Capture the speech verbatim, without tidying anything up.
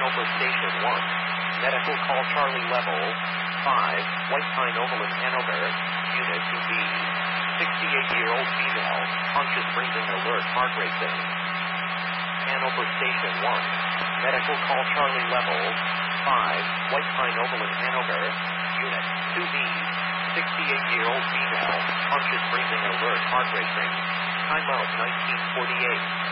Hanover Station one. Medical call Charlie level five. White Pine Oval in Hanover. Unit two B. sixty-eight-year-old female. Conscious breathing alert. Heart racing. Hanover Station one. Medical call Charlie level five. White Pine Oval in Hanover. Unit two B. sixty-eight-year-old female. Conscious breathing alert. Heart racing. Time out nineteen forty-eight.